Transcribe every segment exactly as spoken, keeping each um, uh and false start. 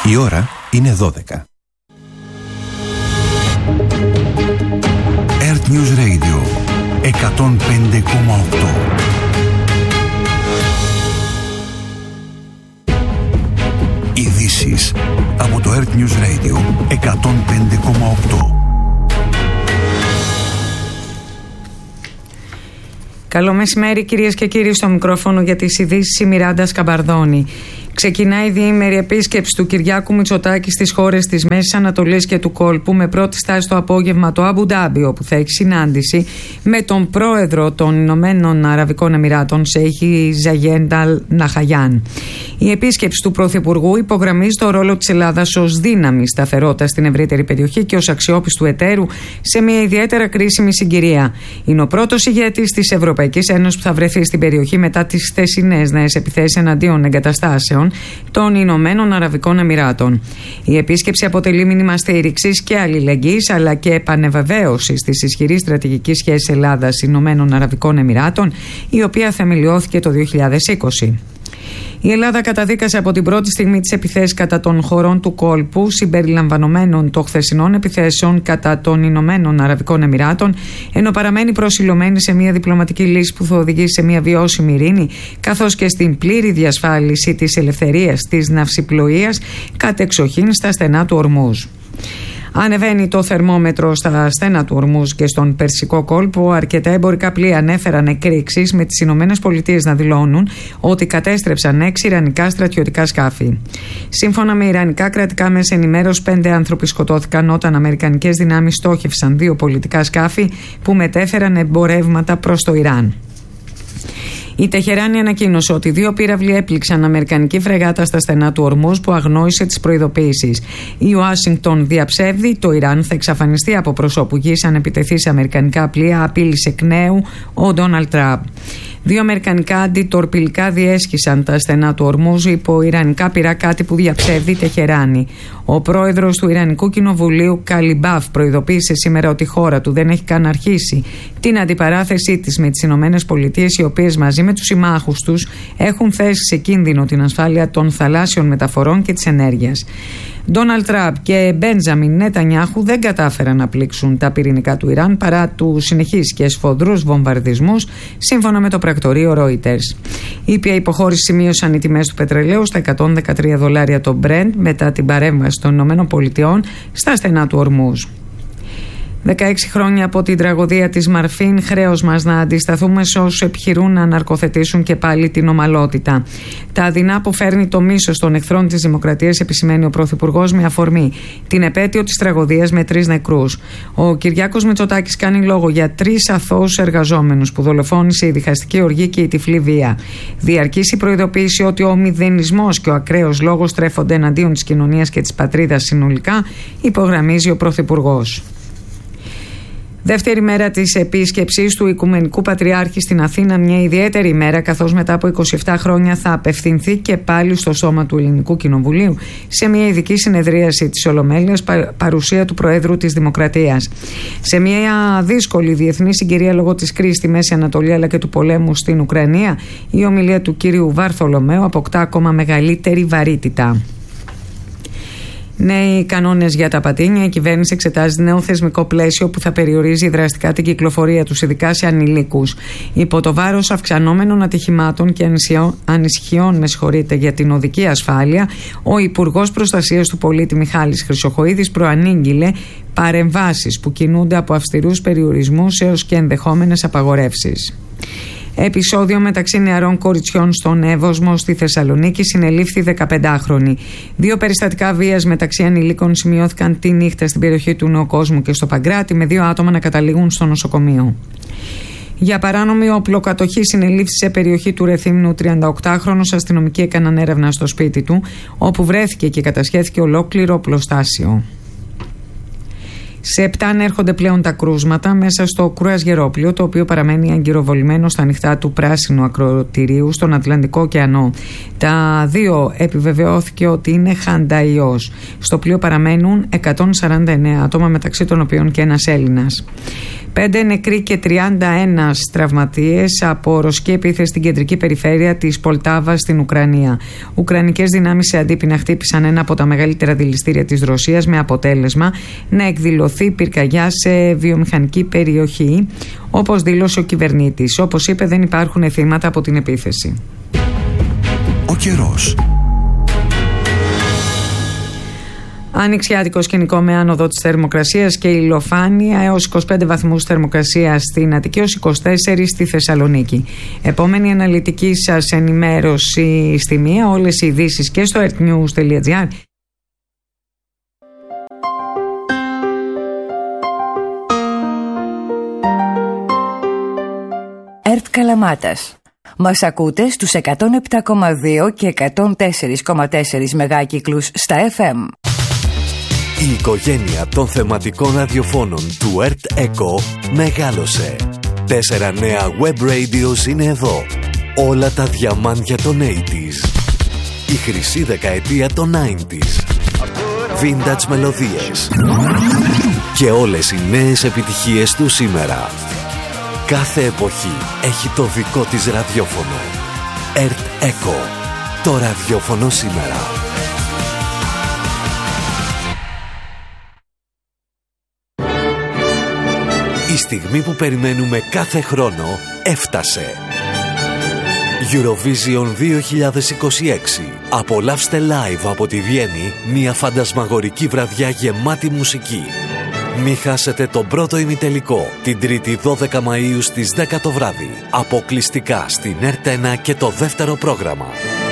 Η ώρα είναι δώδεκα. Earth News Radio εκατόν πέντε κόμμα οκτώ. Ειδήσεις από το Earth News Radio εκατόν πέντε κόμμα οκτώ. Καλό μεσημέρι κυρίες και κύριοι, στο μικρόφωνο για τις ειδήσεις η Μιράντα Σκαμπαρδώνη. Ξεκινάει η διήμερη επίσκεψη του Κυριάκου Μητσοτάκη στις χώρες της Μέσης Ανατολής και του κόλπου, με πρώτη στάση το απόγευμα το Αμπου Ντάμπι, όπου θα έχει συνάντηση με τον πρόεδρο των Ηνωμένων Αραβικών Εμιράτων, Σέιχ Ζαγέντ Αλ Ναχαγιάν. Η επίσκεψη του Πρωθυπουργού υπογραμμίζει το ρόλο της Ελλάδας ως δύναμη σταθερότητα στην ευρύτερη περιοχή και ως αξιόπιστου εταίρου σε μια ιδιαίτερα κρίσιμη συγκυρία. Είναι ο πρώτος ηγέτης της Ευρωπαϊκής Ένωσης που θα βρεθεί στην περιοχή μετά τις χθεσινές νέες επιθέσεις εναντίον εγκαταστάσεων των Ηνωμένων Αραβικών Εμιράτων. Η επίσκεψη αποτελεί μήνυμα στήριξης και αλληλεγγύης, αλλά και επανεβεβαίωσης της ισχυρής στρατηγικής σχέσης Ελλάδας-Ηνωμένων Αραβικών Εμιράτων, η οποία θεμελιώθηκε το δύο χιλιάδες είκοσι. Η Ελλάδα καταδίκασε από την πρώτη στιγμή τις επιθέσεις κατά των χωρών του κόλπου, συμπεριλαμβανομένων των χθεσινών επιθέσεων κατά των Ηνωμένων Αραβικών Εμιράτων, ενώ παραμένει προσιλωμένη σε μια διπλωματική λύση που θα οδηγήσει σε μια βιώσιμη ειρήνη, καθώς και στην πλήρη διασφάλιση της ελευθερίας της ναυσιπλοείας κατεξοχήν στα στενά του Ορμούζ. Ανεβαίνει το θερμόμετρο στα στένα του Ορμούζ και στον Περσικό κόλπο. Αρκετά εμπορικά πλοία ανέφεραν εκρήξεις, με τις Ηνωμένες Πολιτείες να δηλώνουν ότι κατέστρεψαν έξι ιρανικά στρατιωτικά σκάφη. Σύμφωνα με ιρανικά κρατικά μέσα ενημέρωσης, πέντε άνθρωποι σκοτώθηκαν όταν αμερικανικές δυνάμεις στόχευσαν δύο πολιτικά σκάφη που μετέφεραν εμπορεύματα προς το Ιράν. Η Τεχεράνη ανακοίνωσε ότι δύο πύραυλοι έπληξαν αμερικανική φρεγάτα στα στενά του Ορμούζ, που αγνόησε τις προειδοποιήσεις. Η Ουάσιγκτον διαψεύδει, το Ιράν θα εξαφανιστεί από προσώπου γης αν επιτεθεί σε αμερικανικά πλοία, απείλησε εκ νέου ο Ντόναλντ Τραμπ. Δύο αμερικανικά αντιτορπιλικά διέσχισαν τα στενά του Ορμούζ υπό ιρανικά πυρά, κάτι που διαψεύδει η Τεχεράνη. Ο πρόεδρος του Ιρανικού Κοινοβουλίου, Καλιμπάφ, προειδοποίησε σήμερα ότι η χώρα του δεν έχει καν αρχίσει την αντιπαράθεσή της με τις Ηνωμένες Πολιτείες, οι οποίες μαζί με τους συμμάχους τους έχουν θέσει σε κίνδυνο την ασφάλεια των θαλάσσιων μεταφορών και της ενέργειας. Ντόναλντ Τραμπ και Μπέντζαμιν Νετανιάχου δεν κατάφεραν να πλήξουν τα πυρηνικά του Ιράν παρά του συνεχείς και σφοδρούς βομβαρδισμούς, σύμφωνα με το πρακτορείο Reuters. Ήπια υποχώρηση σημείωσαν οι τιμές του πετρελαίου στα εκατόν δεκατρία δολάρια το Brent μετά την παρέμβαση των ΗΠΑ στα στενά του Ορμούζ. δεκαέξι χρόνια από την τραγωδία της Μαρφίν, χρέος μας να αντισταθούμε σε όσους επιχειρούν να αναρκοθετήσουν και πάλι την ομαλότητα. Τα δεινά που φέρνει το μίσος των εχθρών της δημοκρατίας, επισημαίνει ο Πρωθυπουργός με αφορμή την επέτειο της τραγωδίας με τρεις νεκρούς. Ο Κυριάκος Μητσοτάκης κάνει λόγο για τρεις αθώους εργαζόμενους που δολοφόνησε η διχαστική οργή και η τυφλή βία. Διαρκής η προειδοποίηση ότι ο μηδενισμός και ο ακραίος λόγος τρέφονται εναντίον της κοινωνίας και της πατρίδας συνολικά, υπογραμμίζει ο Πρωθυπουργός. Δεύτερη μέρα της επίσκεψης του Οικουμενικού Πατριάρχη στην Αθήνα, μια ιδιαίτερη μέρα, καθώς μετά από είκοσι επτά χρόνια θα απευθυνθεί και πάλι στο σώμα του Ελληνικού Κοινοβουλίου σε μια ειδική συνεδρίαση της Ολομέλειας, παρουσία του Προέδρου της Δημοκρατίας. Σε μια δύσκολη διεθνή συγκυρία λόγω της κρίσης στη Μέση Ανατολή αλλά και του πολέμου στην Ουκρανία, η ομιλία του κύριου Βαρθολομαίου αποκτά ακόμα μεγαλύτερη βαρύτητα. Νέοι κανόνες για τα πατίνια. Η κυβέρνηση εξετάζει νέο θεσμικό πλαίσιο που θα περιορίζει δραστικά την κυκλοφορία τους, ειδικά σε ανηλίκους. Υπό το βάρος αυξανόμενων ατυχημάτων και ανησυχιών με συγχωρείτε, για την οδική ασφάλεια, ο Υπουργός Προστασίας του Πολίτη Μιχάλης Χρυσοχοΐδης προανήγγειλε παρεμβάσεις που κινούνται από αυστηρούς περιορισμούς έως και ενδεχόμενες απαγορεύσεις. Επεισόδιο μεταξύ νεαρών κοριτσιών στον Εύωσμο στη Θεσσαλονίκη, συνελήφθη δεκαπεντάχρονη. Δύο περιστατικά βίας μεταξύ ανηλίκων σημειώθηκαν τη νύχτα στην περιοχή του Νεοκόσμου και στο Παγκράτη, με δύο άτομα να καταλήγουν στο νοσοκομείο. Για παράνομη οπλοκατοχή συνελήφθη σε περιοχή του Ρεθύμνου τριανταοκτάχρονος. Αστυνομικοί έκαναν έρευνα στο σπίτι του, όπου βρέθηκε και κατασχέθηκε ολόκληρο οπλοστάσιο. Σε επτά ανέρχονται πλέον τα κρούσματα μέσα στο κρούας Γερόπλιο, το οποίο παραμένει αγκυροβολημένο στα ανοιχτά του πράσινου ακροτηρίου στον Ατλαντικό ωκεανό. Τα δύο επιβεβαιώθηκε ότι είναι χανταϊός. Στο πλοίο παραμένουν εκατόν σαράντα εννέα άτομα, μεταξύ των οποίων και ένας Έλληνας. Πέντε νεκροί και τριάντα ένα τραυματίες από ρωσική επίθεση στην κεντρική περιφέρεια της Πολτάβας στην Ουκρανία. Ουκρανικές δυνάμεις σε αντίπεινα χτύπησαν ένα από τα μεγαλύτερα δηληστήρια της Ρωσίας, με αποτέλεσμα να εκδηλωθεί πυρκαγιά σε βιομηχανική περιοχή, όπως δήλωσε ο κυβερνήτης. Όπως είπε, δεν υπάρχουν θύματα από την επίθεση. Ο καιρός. Ανοιξιάτικο σκηνικό με άνοδο της θερμοκρασίας και ηλιοφάνεια έως είκοσι πέντε βαθμούς θερμοκρασία στην Αττική, έως είκοσι τέσσερα στη Θεσσαλονίκη. Επόμενη αναλυτική σας ενημέρωση στη μία, όλες οι ειδήσεις και στο earthnews τελεία gr. ΕΡΤ Καλαμάτας. Μας ακούτε στους εκατόν επτά κόμμα δύο και εκατόν τέσσερα κόμμα τέσσερα μεγάκυκλους στα εφ εμ. Η οικογένεια των θεματικών ραδιοφώνων του ΕΡΤ ΕΚΟ μεγάλωσε. Τέσσερα νέα web radios είναι εδώ. Όλα τα διαμάντια των ογδόντα. Η χρυσή δεκαετία των ενενήντα. Vintage μελωδίες. Και όλες οι νέες επιτυχίες του σήμερα. Κάθε εποχή έχει το δικό της ραδιόφωνο. ΕΡΤ ΕΚΟ. Το ραδιόφωνο σήμερα. Η στιγμή που περιμένουμε κάθε χρόνο έφτασε. Eurovision δύο χιλιάδες είκοσι έξι. Απολαύστε live από τη Βιέννη μια φαντασμαγορική βραδιά γεμάτη μουσική. Μη χάσετε τον πρώτο ημιτελικό την Τρίτη δώδεκα Μαΐου στις δέκα το βράδυ. Αποκλειστικά στην ΕΡΤ ένα και το δεύτερο πρόγραμμα.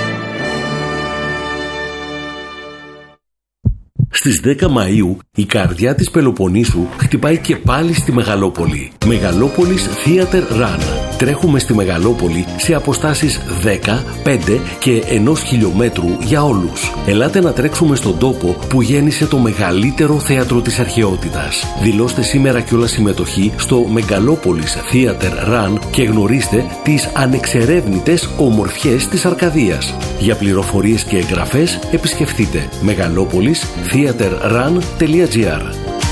Στις δέκα Μαΐου η καρδιά της Πελοποννήσου χτυπάει και πάλι στη Μεγαλόπολη. Μεγαλόπολης Theater Run. Τρέχουμε στη Μεγαλόπολη σε αποστάσεις δέκα, πέντε και ενός χιλιόμετρου για όλους. Ελάτε να τρέξουμε στον τόπο που γέννησε το μεγαλύτερο θέατρο της αρχαιότητας. Δηλώστε σήμερα κιόλας συμμετοχή στο Μεγαλόπολης Theater Run και γνωρίστε τις ανεξερεύνητες ομορφιές της Αρκαδίας. Για πληροφορίες και εγγραφές επισκεφτείτε μεγαλόπολης theater run τελεία gr.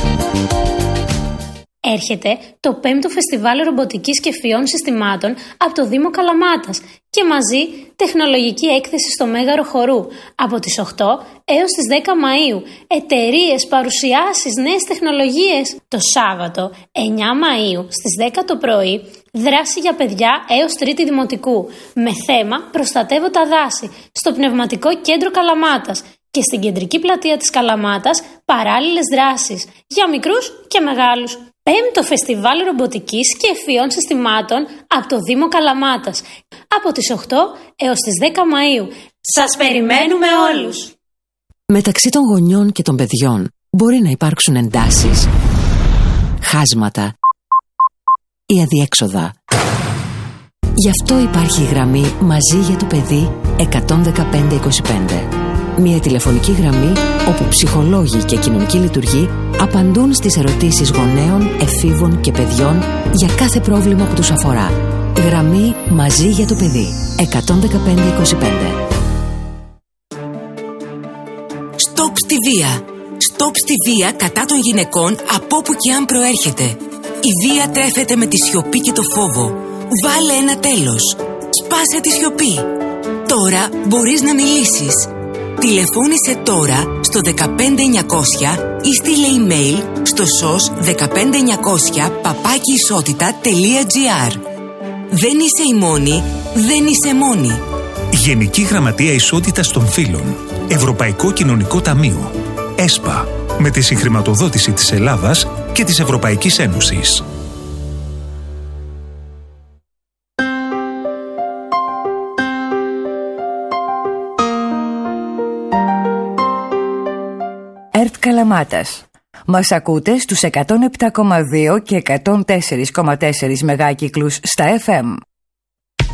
Έρχεται το πέμπτο φεστιβάλ ρομποτικής και φυών συστημάτων από το Δήμο Καλαμάτας και μαζί τεχνολογική έκθεση στο Μέγαρο Χορού από τις οκτώ έως τις δέκα Μαΐου. Εταιρείες, παρουσιάσεις, νέες τεχνολογίες. Το Σάββατο εννιά Μαΐου στις δέκα το πρωί δράση για παιδιά έως τρίτη δημοτικού με θέμα «Προστατεύω τα δάση» στο Πνευματικό Κέντρο Καλαμάτας. Και στην κεντρική πλατεία της Καλαμάτας παράλληλες δράσεις για μικρούς και μεγάλους. Πέμπτο φεστιβάλ ρομποτικής και ευφυών συστημάτων από το Δήμο Καλαμάτας από τις οκτώ έως τις δέκα Μαΐου. Σας περιμένουμε όλους! Μεταξύ των γονιών και των παιδιών μπορεί να υπάρξουν εντάσεις, χάσματα ή αδιέξοδα. Γι' αυτό υπάρχει η γραμμή Μαζί για το παιδί εκατόν δεκαπέντε είκοσι πέντε. Μια τηλεφωνική γραμμή όπου ψυχολόγοι και κοινωνικοί λειτουργοί απαντούν στις ερωτήσεις γονέων, εφήβων και παιδιών για κάθε πρόβλημα που τους αφορά. Γραμμή Μαζί για το παιδί εκατόν δεκαπέντε είκοσι πέντε. Στοπ στη βία. Στοπ στη βία κατά των γυναικών από όπου και αν προέρχεται. Η βία τρέφεται με τη σιωπή και το φόβο. Βάλε ένα τέλος. Σπάσε τη σιωπή. Τώρα μπορείς να μιλήσεις. Τηλεφώνησε τώρα στο δεκαπέντε εννιακόσια ή στείλε email στο σος δεκαπέντε εννιακόσια παπάκι ισότητα τελεία gr. Δεν είσαι η μόνη, δεν είσαι μόνη. Γενική Γραμματεία Ισότητας των Φύλων. Ευρωπαϊκό Κοινωνικό Ταμείο. ΕΣΠΑ. Με τη συγχρηματοδότηση της Ελλάδας και της Ευρωπαϊκής Ένωσης. ΕΡΤ Καλαμάτας. Μας ακούτε στους εκατόν επτά κόμμα δύο και εκατόν τέσσερα κόμμα τέσσερα μεγάκυκλους στα εφ εμ.